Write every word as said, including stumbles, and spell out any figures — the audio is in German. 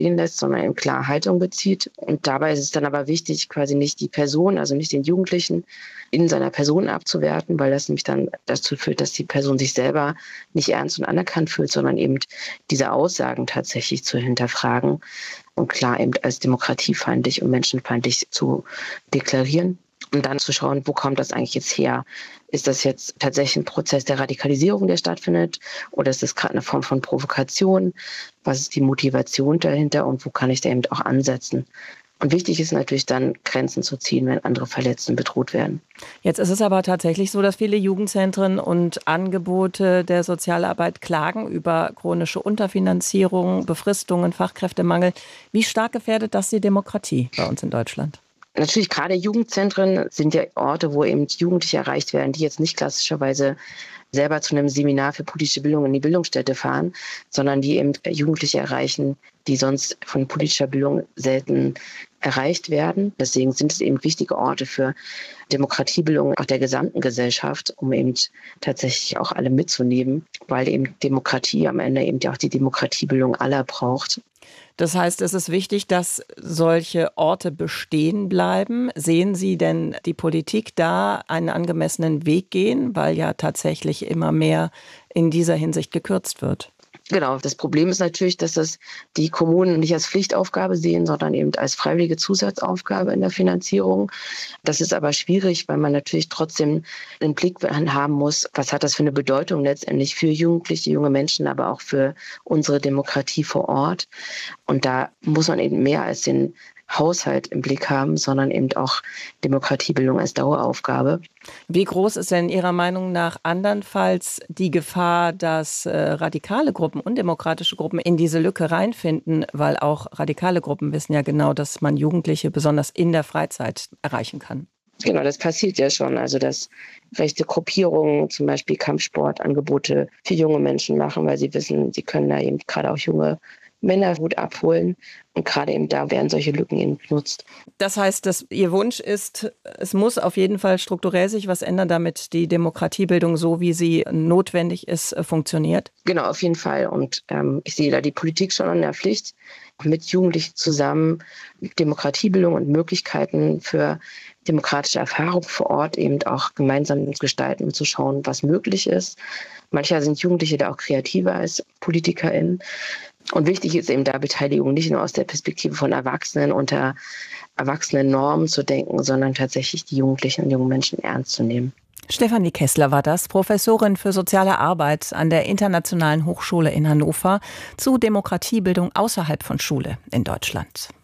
stehen lässt, sondern eben klar Haltung bezieht. Und dabei ist es dann aber wichtig, quasi nicht die Person, also nicht den Jugendlichen in seiner Person abzuwerten, weil das nämlich dann dazu führt, dass die Person sich selber nicht ernst und anerkannt fühlt, sondern eben diese Aussagen tatsächlich zu hinterfragen und klar eben als demokratiefeindlich und menschenfeindlich zu deklarieren. Und dann zu schauen, wo kommt das eigentlich jetzt her? Ist das jetzt tatsächlich ein Prozess der Radikalisierung, der stattfindet? Oder ist das gerade eine Form von Provokation? Was ist die Motivation dahinter und wo kann ich da eben auch ansetzen? Und wichtig ist natürlich dann, Grenzen zu ziehen, wenn andere verletzt und bedroht werden. Jetzt ist es aber tatsächlich so, dass viele Jugendzentren und Angebote der Sozialarbeit klagen über chronische Unterfinanzierung, Befristungen, Fachkräftemangel. Wie stark gefährdet das die Demokratie bei uns in Deutschland? Natürlich, gerade Jugendzentren sind ja Orte, wo eben Jugendliche erreicht werden, die jetzt nicht klassischerweise selber zu einem Seminar für politische Bildung in die Bildungsstätte fahren, sondern die eben Jugendliche erreichen, die sonst von politischer Bildung selten erreicht werden. Deswegen sind es eben wichtige Orte für Demokratiebildung auch der gesamten Gesellschaft, um eben tatsächlich auch alle mitzunehmen, weil eben Demokratie am Ende eben ja auch die Demokratiebildung aller braucht. Das heißt, es ist wichtig, dass solche Orte bestehen bleiben. Sehen Sie denn die Politik da einen angemessenen Weg gehen, weil ja tatsächlich immer mehr in dieser Hinsicht gekürzt wird? Genau, das Problem ist natürlich, dass das die Kommunen nicht als Pflichtaufgabe sehen, sondern eben als freiwillige Zusatzaufgabe in der Finanzierung. Das ist aber schwierig, weil man natürlich trotzdem einen Blick haben muss, was hat das für eine Bedeutung letztendlich für Jugendliche, junge Menschen, aber auch für unsere Demokratie vor Ort. Und da muss man eben mehr als den Haushalt im Blick haben, sondern eben auch Demokratiebildung als Daueraufgabe. Wie groß ist denn Ihrer Meinung nach andernfalls die Gefahr, dass äh, radikale Gruppen, undemokratische Gruppen in diese Lücke reinfinden? Weil auch radikale Gruppen wissen ja genau, dass man Jugendliche besonders in der Freizeit erreichen kann. Genau, das passiert ja schon. Also dass rechte Gruppierungen zum Beispiel Kampfsportangebote für junge Menschen machen, weil sie wissen, sie können da eben gerade auch junge Männer gut abholen. Und gerade eben da werden solche Lücken eben genutzt. Das heißt, dass Ihr Wunsch ist, es muss auf jeden Fall strukturell sich was ändern, damit die Demokratiebildung, so wie sie notwendig ist, funktioniert? Genau, auf jeden Fall. Und ähm, ich sehe da die Politik schon in der Pflicht, mit Jugendlichen zusammen Demokratiebildung und Möglichkeiten für demokratische Erfahrung vor Ort eben auch gemeinsam zu gestalten und zu schauen, was möglich ist. Manchmal sind Jugendliche da auch kreativer als PolitikerInnen. Und wichtig ist eben da Beteiligung nicht nur aus der Perspektive von Erwachsenen unter erwachsenen Normen zu denken, sondern tatsächlich die Jugendlichen und jungen Menschen ernst zu nehmen. Stefanie Kessler war das, Professorin für soziale Arbeit an der Internationalen Hochschule in Hannover zu Demokratiebildung außerhalb von Schule in Deutschland.